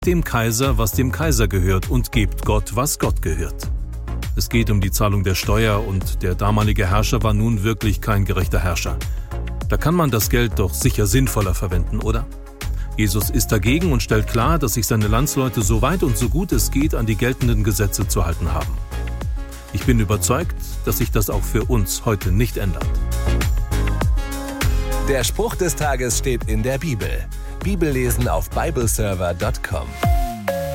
dem Kaiser, was dem Kaiser gehört, und gebt Gott, was Gott gehört. Es geht um die Zahlung der Steuer, und der damalige Herrscher war nun wirklich kein gerechter Herrscher. Da kann man das Geld doch sicher sinnvoller verwenden, oder? Jesus ist dagegen und stellt klar, dass sich seine Landsleute so weit und so gut es geht an die geltenden Gesetze zu halten haben. Ich bin überzeugt, dass sich das auch für uns heute nicht ändert. Der Spruch des Tages steht in der Bibel. Bibellesen auf bibleserver.com.